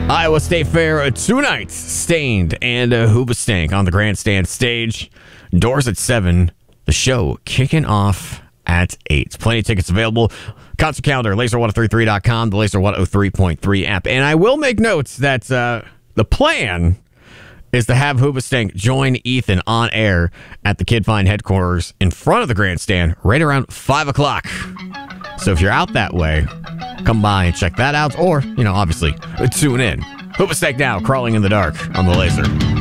Iowa State Fair tonight. Stained and Hoobastank on the grandstand stage. Doors at 7. The show kicking off at 8. Plenty of tickets available. Concert calendar, laser1033.com, the Laser 103.3 app. And I will make notes that the plan is to have Hoobastank join Ethan on air at the Kid Find headquarters in front of the grandstand right around 5 o'clock. So if you're out that way, come by and check that out. Or, obviously, tune in. Hoobastank now, crawling in the dark on the Laser.